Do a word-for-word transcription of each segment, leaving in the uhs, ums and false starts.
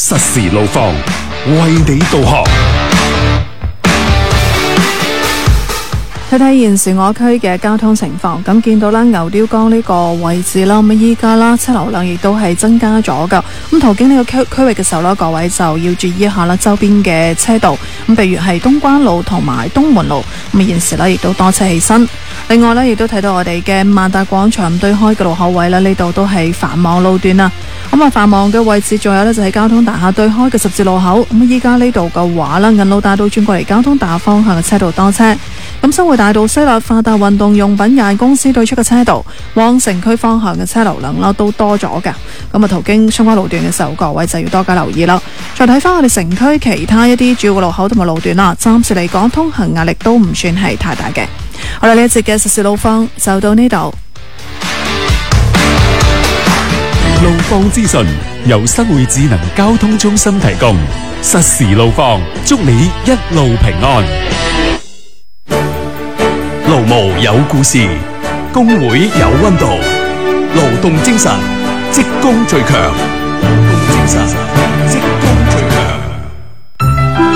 實時路況，為你導航。 睇睇現時我區嘅交通情況，咁見到啦牛碉江呢個位置啦，咁依家啦車流量亦都係增加咗噶。咁途經呢個區區域嘅時候啦，各位就要注意一下啦，周邊嘅車道，咁譬如係東關路同埋東門路，咁現時呢亦都多車起身。另外呢，亦都睇到我哋嘅萬達廣場對開嘅路口位啦，呢度都係繁忙路段啦。咁啊，繁忙嘅位置仲有呢，就係交通大廈對開嘅十字路口。咁依家呢度嘅話啦，銀路大道轉過嚟交通大廈方向嘅車道多車。咁新會大道西落發達運動用品有限公司對出嘅車道，往城區方向嘅車流量啦都多咗㗎。咁啊，途經相關路段嘅時候，各位就要多加留意啦。再睇翻我哋城區其他一啲主要嘅路口同埋路段啦，暫時嚟講通行壓力都唔算係太大嘅。好啦，呢一節嘅實時路況就到呢度。 路況資訊由新會智能交通中心提供，實時路況，祝你一路平安。勞務有故事，工會有溫度，勞動精神，職工最強。勞動精神，職工最強。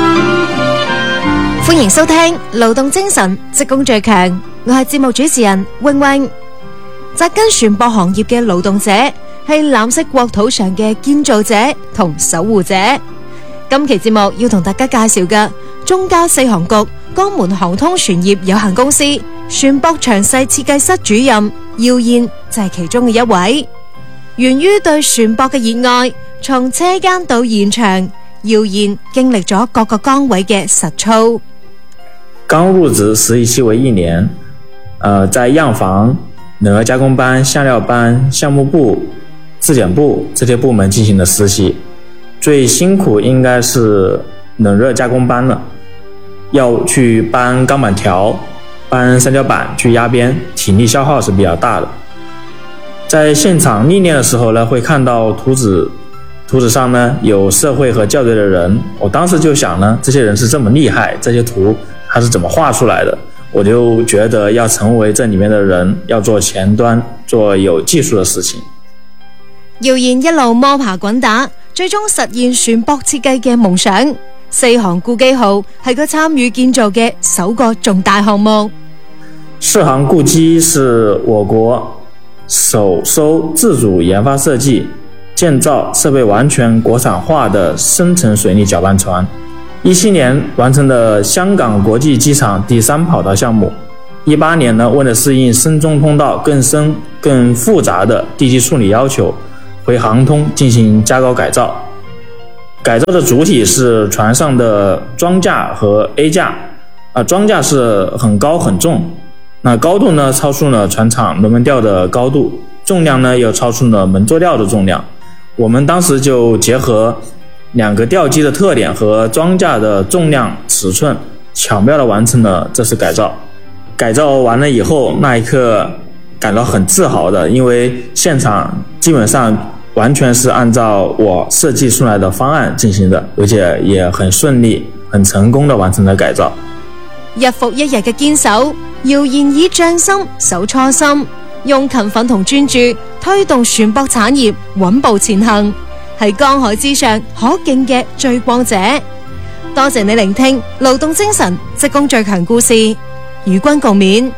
歡迎收聽勞動精神，職工最強。我係節目主持人穎穎。扎根船舶行業嘅勞動者係藍色國土上嘅建造者同守護者。今期節目要同大家介紹嘅中交四航局江門航通船業有限公司船舶詳細設計室主任姚燕就係其中嘅一位。源於對船舶嘅熱愛，從車間到現場，姚燕經歷咗各個崗位嘅實操。 剛入職實習期為一年，呃，在樣房、冷軼加工班、橡料班、項目部、質檢部這些部門進行的實習。最辛苦應該是冷熱加工班了，要去搬鋼板條、搬三角板去壓邊，體力消耗是比較大的。在現場歷練的時候呢，會看到圖紙，圖紙上呢有社會和校對的人，我當時就想呢，這些人是這麼厲害，這些圖他是怎麼畫出來的？我就覺得要成為這裡面的人，要做前端，做有技術的事情。 姚燕一路摸爬滾打，最終實現船舶設計嘅夢想。四航固機號係佢參與建造嘅首個重大項目。 四航固機是我國首艘自主研發設計、建造、設備完全國產化的深層水力攪拌船。一七年完成了香港國際機場第三跑道項目。一八年呢，為了適應深中通道更深、更複雜的地基處理要求，回航通進行加高改造。改造的主體是船上的裝架和 A 架，啊，裝架是很高很重，那高度呢超出了船廠輪門吊的高度，重量呢又超出了門座吊的重量。我們當時就結合兩個吊機的特點和裝架的重量尺寸，巧妙地完成了這次改造。改造完了以後，那一刻感到很自豪的，因為現場基本上完全是按照我設計出來的方案進行的，而且也很順利、很成功地完成了改造。 日復一日嘅堅守，姚燕以匠心守初心，用勤奮同專注推動船舶產業穩步前行，係江海之上可敬嘅追光者。多謝你聆聽勞動精神職工最強故事，與君共勉。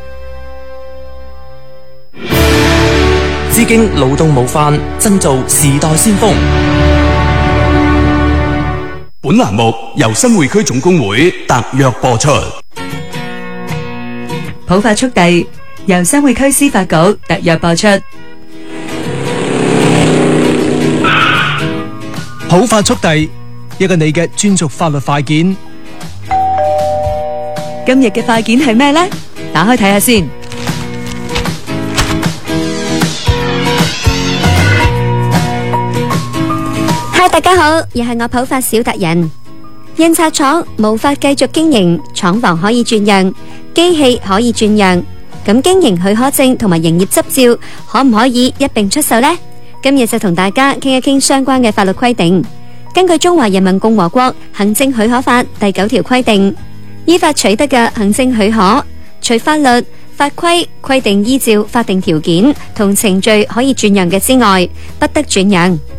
致敬勞動模範，振造時代先鋒。 本欄目由新會區總工會特約播出。 普法速遞由新會區司法局特約播出。 普法速遞，一個你嘅專屬法律快件。 今日嘅快件係咩呢？打開睇下先。 嗨，大家好，又係我普法小達人。印刷廠無法繼續經營，廠房可以轉讓，機器可以轉讓，咁經營許可證同埋營業執照可唔可以一併出售呢？今日就同大家傾一傾相關嘅法律規定。根據《中華人民共和國行政許可法》第九條規定，依法取得嘅行政許可，除法律法規規定依照法定條件同程序可以轉讓嘅之外，不得轉讓。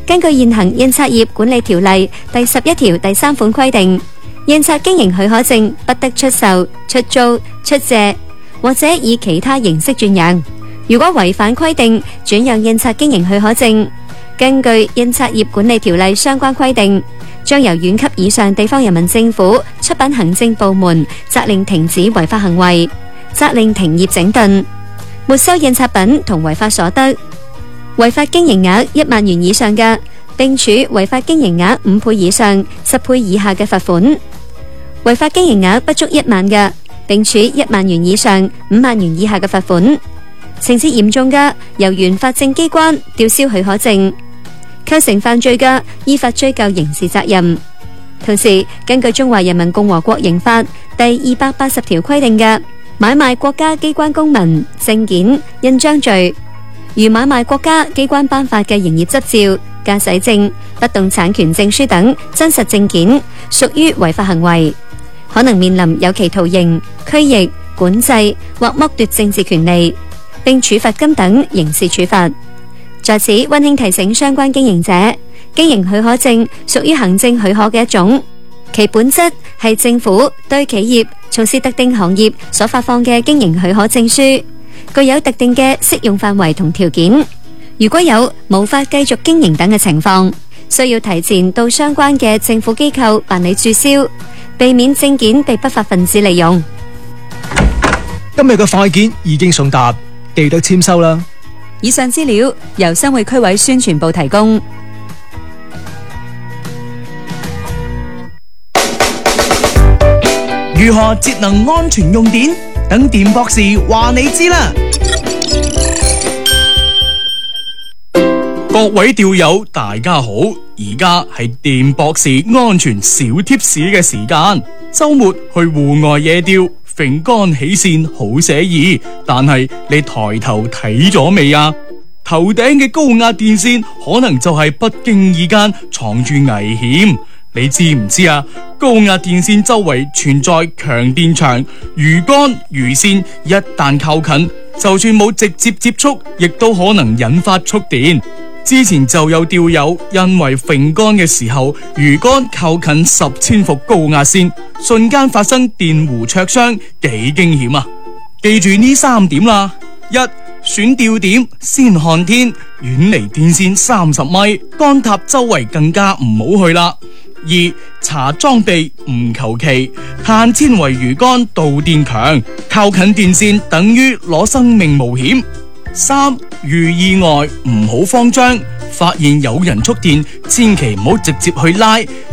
根據現行印刷業管理條例第十一條第三款規定，印刷經營許可證不得出售、出租、出借或者以其他形式轉讓。如果違反規定轉讓印刷經營許可證，根據印刷業管理條例相關規定，將由縣級以上地方人民政府出品行政部門責令停止違法行為，責令停業整頓，沒收印刷品同違法所得。違法經營額一萬元以上嘅，並處違法經營額五倍以上十倍以下嘅罰款；違法經營額不足一萬嘅，並處一萬元以上五萬元以下嘅罰款。情節嚴重嘅，由原法證機關吊銷許可證；構成犯罪嘅，依法追究刑事責任。同時，根據《中華人民共和國刑法》第二百八十條規定嘅買賣國家機關公文、證件、印章罪，如買賣國家機關頒發嘅營業執照、駕駛證、不動產權證書等真實證件，屬於違法行為，可能面臨有期徒刑、拘役、管制或剝奪政治權利，並處罰金等刑事處罰。在此溫馨提醒相關經營者，經營許可證屬於行政許可嘅一種，其本質係政府對企業從事特定行業所發放嘅經營許可證書，具有特定嘅適用範圍同條件。如果有無法繼續經營等嘅情況，需要提前到相關嘅政府機構辦理註銷，避免證件被不法分子利用。 今日嘅快件已經送達，記得簽收啦。 以上資料由新會區委宣傳部提供。 如何節能安全用電？等電博士話你知啦！各位釣友大家好，而家係電博士安全小貼士嘅時間。周末去戶外野釣，揈竿起線好寫意，但係你抬頭睇咗未啊？頭頂嘅高壓電線可能就係不經意間藏住危險。你知唔知啊？高壓電線周圍存在強電場，魚竿魚線一旦靠近，就算冇直接接觸，亦都可能引發觸電。之前就有釣友因為揈竿嘅時候，魚竿靠近十千伏高壓線，瞬間發生電弧灼傷，幾驚險啊！記住呢三點啦：一、選釣點先看天，遠離電線三十米，竿塔周圍更加唔好去啦。二、查裝備唔求其，碳纖維魚竿導電強，靠近電線等於攞生命冒險。三、遇意外唔好慌張，發現有人觸電，千祈唔好直接去拉，